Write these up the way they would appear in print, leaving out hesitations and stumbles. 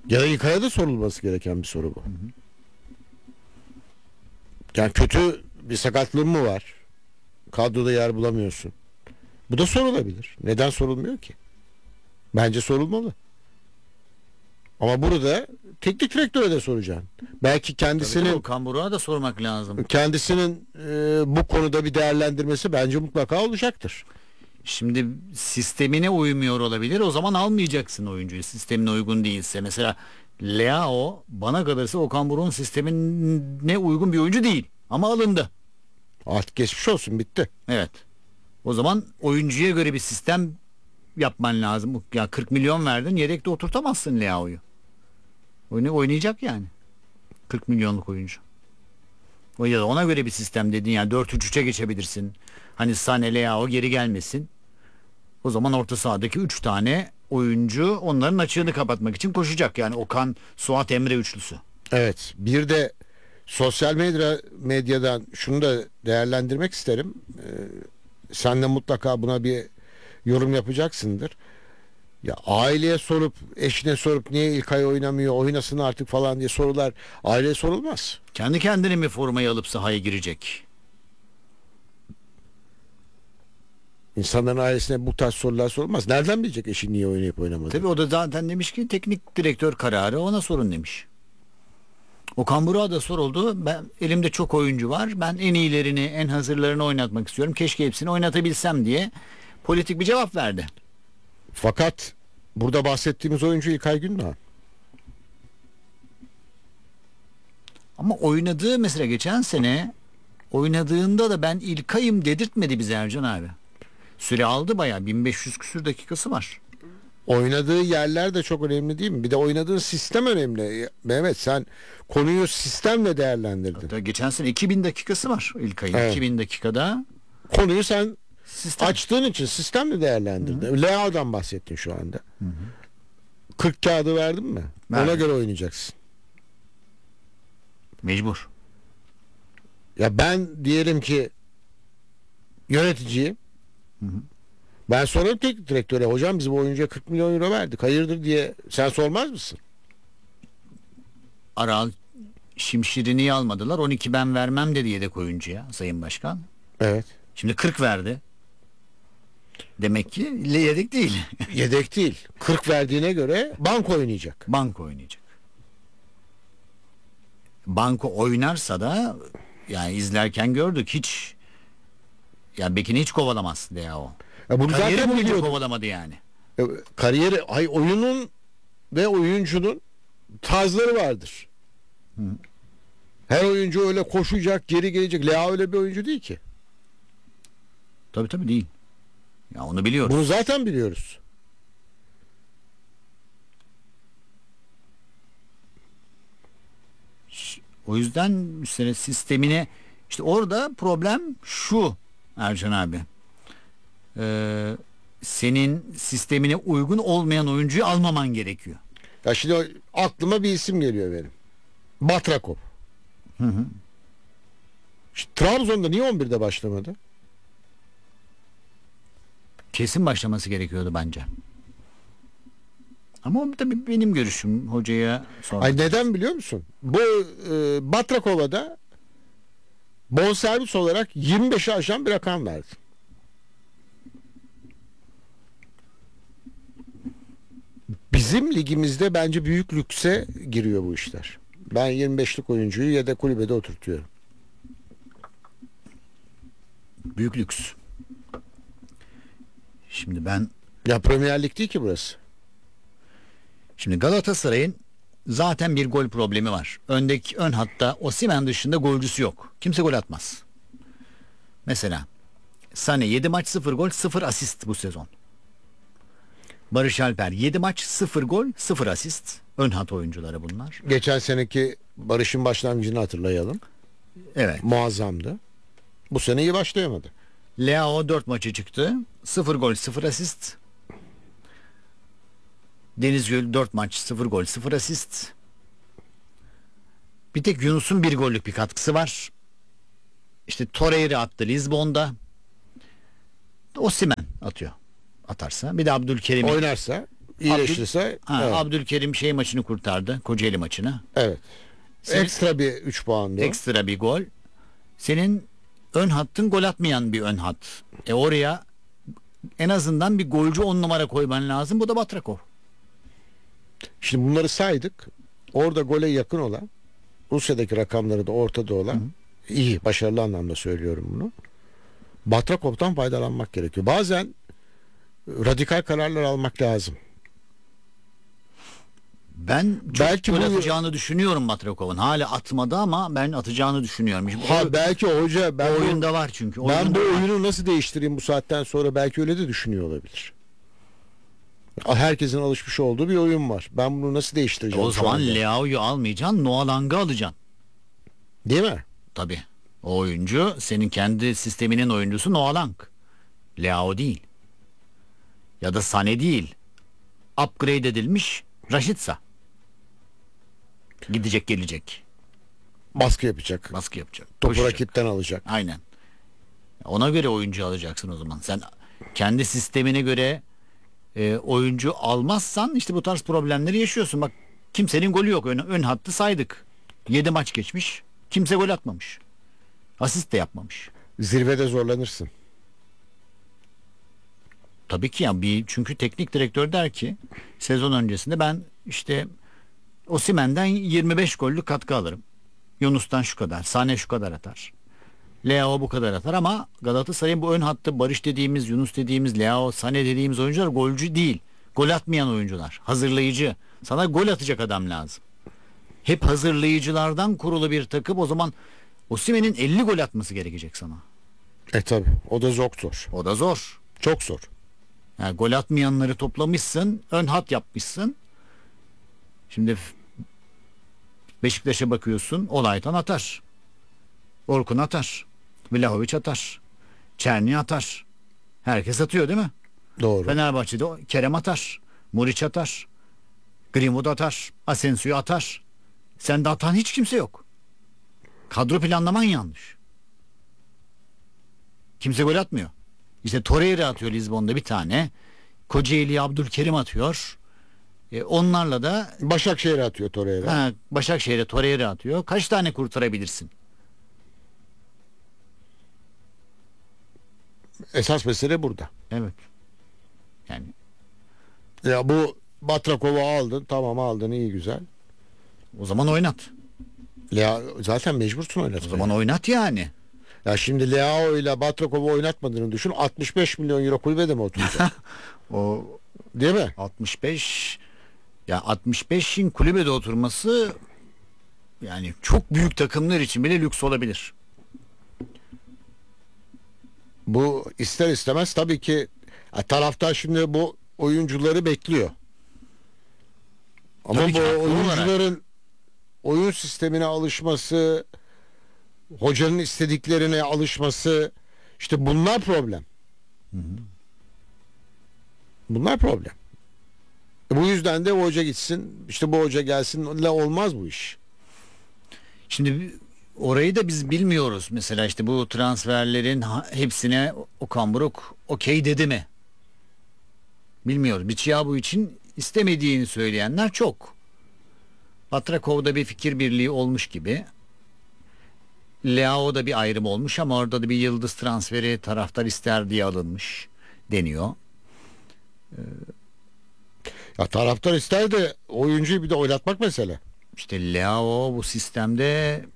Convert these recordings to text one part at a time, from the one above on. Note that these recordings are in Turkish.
Ya da İlkay'a da sorulması gereken bir soru bu. Hı hı. Yani kötü bir sakatlığın mı var? Kadroda yer bulamıyorsun. Bu da sorulabilir. Neden sorulmuyor ki? Bence sorulmalı. Ama burada teknik direktöre de soracaksın. Belki Tabii Okan Buruk'a da sormak lazım. kendisinin bu konuda bir değerlendirmesi bence mutlaka olacaktır. Şimdi sistemine uymuyor olabilir. O zaman almayacaksın oyuncuyu. Sistemine uygun değilse. Mesela Leao bana kalırsa Okan Buruk'un sistemine uygun bir oyuncu değil. Ama alındı. Artık geçmiş olsun, bitti. Evet. O zaman oyuncuya göre bir sistem yapman lazım. Ya 40 milyon verdin, yedekte oturtamazsın Leao'yu. Oynayacak yani. 40 milyonluk oyuncu. O ya da ona göre bir sistem dedin yani 4-3-3'e geçebilirsin. Hani Sané, Leao geri gelmesin. O zaman orta sahadaki 3 tane oyuncu onların açığını kapatmak için koşacak. Yani Okan, Suat, Emre üçlüsü. Evet. Bir de sosyal medyadan şunu da değerlendirmek isterim. Sen de mutlaka buna bir yorum yapacaksındır. Ya aileye sorup, eşine sorup niye İlkay oynamıyor, oynasın artık falan diye sorular aileye sorulmaz. Kendi kendine mi formayı alıp sahaya girecek? İnsanların ailesine bu tarz sorular sorulmaz. Nereden bilecek eşi niye oynayıp oynamadı? Tabii o da zaten demiş ki teknik direktör kararı, ona sorun demiş. Okan Buruk'a da soruldu. Ben elimde çok oyuncu var. Ben en iyilerini, en hazırlarını oynatmak istiyorum. Keşke hepsini oynatabilsem diye politik bir cevap verdi. Fakat burada bahsettiğimiz oyuncu İlkay Gündoğan. Ama oynadığı mesela geçen sene oynadığında da ben İlkay'ım dedirtmedi bize Ercan abi. Süre aldı bayağı, 1500 küsür dakikası var. Oynadığı yerler de çok önemli değil mi? Bir de oynadığın sistem önemli. Mehmet, sen konuyu sistemle değerlendirdin. Hatta geçen sene 2000 dakikası var İlkay'ın. Evet. 2000 dakikada Konuyu sen sistem. açtığın için sistemle değerlendirdin. Leao'dan bahsettin şu anda. Hı hı. 40 kağıdı verdin mi? Ona Verdim. göre oynayacaksın. Mecbur. Ya ben diyelim ki yöneticiyim. Hı hı. Ben sorarım teknik direktöre, hocam biz bu oyuncuya 40 milyon euro verdik, hayırdır diye, sen sormaz mısın? Aral Şimşir'i niye almadılar? 12 ben vermem dedi yedek oyuncuya Sayın Başkan. Evet. Şimdi 40 verdi. Demek ki yedek değil. Yedek değil. 40 verdiğine göre banko oynayacak. Banko oynayacak. Banko oynarsa da yani izlerken gördük, hiç ya bekini hiç kovalamaz Leao. Ya bunu Kariyeri zaten boyunca biliyordum. kovalamadı yani. Kariyeri, oyunun ve oyuncunun tarzları vardır. Hı. Her oyuncu öyle koşacak, geri gelecek. Leao öyle bir oyuncu değil ki. Tabii değil. Ya onu biliyoruz. Bunu zaten biliyoruz. O yüzden üstüne sistemine, işte orada problem şu Ercan abi. Senin sistemine uygun olmayan oyuncuyu almaman gerekiyor. Ya şimdi aklıma bir isim geliyor benim. Batrakov. Hı hı. İşte Trabzon'da niye 11'de başlamadı? Kesin başlaması gerekiyordu bence. Ama o tabii benim görüşüm, hocaya sormak. Ay, neden biliyor musun? Bu Batrakov'a da bonservis olarak 25'i aşan bir rakam verdi. Bizim ligimizde bence büyük lükse giriyor bu işler. Ben 25'lik oyuncuyu yedek kulübede oturtuyorum. Büyük lüks. Şimdi ben Ya Premier Lig değil ki burası. Şimdi Galatasaray'ın zaten bir gol problemi var. Ön hatta Osimhen dışında golcüsü yok. Kimse gol atmaz. Mesela Sané 7 maç 0 gol 0 asist bu sezon. Barış Alper 7 maç 0 gol 0 asist. Ön hat oyuncuları bunlar. Geçen seneki Barış'ın başlangıcını hatırlayalım. Evet. Muazzamdı. Bu sene iyi başlayamadı. Leao 4 maçı çıktı. 0 gol 0 asist. Denizgül 4 maç 0 gol 0 asist. Bir tek Yunus'un bir gollük bir katkısı var. İşte Torreira attı Lizbon'da. Osimhen atıyor. Atarsa. Bir de Abdülkerim. Oynarsa iyileşirse evet. Abdülkerim şey maçını kurtardı. Kocaeli maçını. Evet. Senin- Ekstra bir 3 puandı. Ekstra bir gol. Senin ön hattın gol atmayan bir ön hat. Oraya en azından bir golcü 10 numara koyman lazım. Bu da Batrakov. Şimdi bunları saydık. Orada gole yakın olan, Rusya'daki rakamları da ortada olan, iyi, başarılı anlamda söylüyorum bunu. Batrakov'tan faydalanmak gerekiyor. Bazen radikal kararlar almak lazım. Ben çok Belki gol bu- atacağını düşünüyorum Batrakov'un. Hala atmadı ama ben atacağını düşünüyorum. Belki hoca ben bu, oyunda var çünkü. ben Oyunda bu var. oyunu nasıl değiştireyim bu saatten sonra, belki öyle de düşünüyor olabilir. Herkesin alışmış olduğu bir oyun var. Ben bunu nasıl değiştireceğim? O şu zaman anda? Leao'yu almayacaksın, Noah Lang'ı alacaksın. Değil mi? Tabii. O oyuncu senin kendi sisteminin oyuncusu Noah Lang. Leao değil. Ya da Sané değil. Upgrade edilmiş Rashica. Gidecek gelecek. Baskı yapacak. Baskı yapacak. Topu koşacak. rakipten alacak. Aynen. Ona göre oyuncu alacaksın o zaman. Sen kendi sistemine göre oyuncu almazsan işte bu tarz problemleri yaşıyorsun. Bak kimsenin golü yok. Ön hattı saydık. 7 maç geçmiş. Kimse gol atmamış. Asist de yapmamış. Zirvede zorlanırsın. Tabii ki ya çünkü teknik direktör der ki sezon öncesinde ben işte Osimhen'den 25 gollük katkı alırım. Yunus'tan şu kadar, Sané şu kadar atar. Leao bu kadar atar ama Galatasaray'ın bu ön hattı Barış dediğimiz, Yunus dediğimiz, Leao, Sané dediğimiz oyuncular golcü değil. Gol atmayan oyuncular. Hazırlayıcı. Sana gol atacak adam lazım. Hep hazırlayıcılardan kurulu bir takım. O zaman Osimhen'in 50 gol atması gerekecek sana. Tabi. O da zor. O da zor. Çok zor. Yani gol atmayanları toplamışsın, ön hat yapmışsın. Şimdi Beşiktaş'a bakıyorsun, Olaytan atar. Orkun atar. Vlahovic atar. Çerni atar. Herkes atıyor değil mi? Doğru. Fenerbahçe'de Kerem atar. Muriç atar. Greenwood atar. Asensio atar. Sende atan hiç kimse yok. Kadro planlaman yanlış. Kimse gol atmıyor. İşte Torreira atıyor Lizbon'da bir tane. Kocaeli Abdülkerim atıyor. Onlarla da Başakşehir'e atıyor Torreira. Başakşehir'e Torreira atıyor. Kaç tane kurtarabilirsin? Esas mesele burada. Evet. Yani Ya bu Batrakov'u aldın. Tamam, aldın, iyi güzel. o zaman oynat. Ya zaten mecbursun oynatmaya. O zaman oynat yani. Ya şimdi Leao ile Batrakov'u oynatmadığını düşün. 65 milyon euro kulübede mi oturacak? O Değil mi? 65 ya 65'in kulübede oturması yani çok büyük takımlar için bile lüks olabilir. Bu ister istemez tabii ki taraftar şimdi bu oyuncuları bekliyor. Ama Tabii ki, bu haklı oyuncuların oyun sistemine alışması, hocanın istediklerine alışması, işte bunlar problem. Bunlar problem. Bu yüzden de o hoca gitsin, işte bu hoca gelsin, olmaz bu iş. Şimdi orayı da biz bilmiyoruz. Mesela işte bu transferlerin hepsine Okan Buruk okey dedi mi? Bilmiyoruz. Bu için istemediğini söyleyenler çok. Batrakov'da bir fikir birliği olmuş gibi. Leao'da bir ayrım olmuş ama orada da bir yıldız transferi taraftar ister diye alınmış deniyor. Ya taraftar ister de oyuncuyu bir de oynatmak mesele. İşte Leao bu sistemde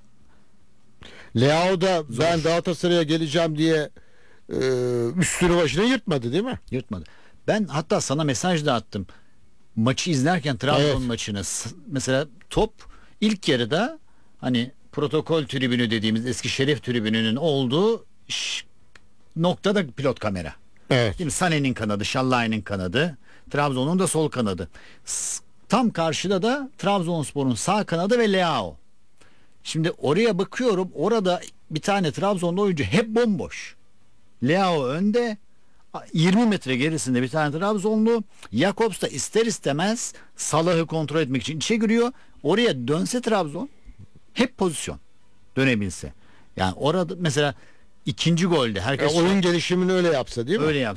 Leao da ben Galatasaray'a geleceğim diye üstünü başına yırtmadı değil mi? yırtmadı. Ben hatta sana mesaj da attım. Maçı izlerken Trabzon Evet. maçını mesela top ilk yarıda hani protokol tribünü dediğimiz eski şeref tribününün olduğu noktada pilot kamera. Evet. Değil mi? Sané'nin kanadı, Şallay'ın kanadı, Trabzon'un da sol kanadı. Tam karşıda da Trabzonspor'un sağ kanadı ve Leao. Şimdi oraya bakıyorum. Orada bir tane Trabzonlu oyuncu hep bomboş. Leao önde. 20 metre gerisinde bir tane Trabzonlu. Jakobs da ister istemez Salah'ı kontrol etmek için içe giriyor. Oraya dönse Trabzon hep pozisyon. Dönebilse. Yani orada mesela ikinci golde herkes Oyun gelişimini öyle yapsa değil mi? öyle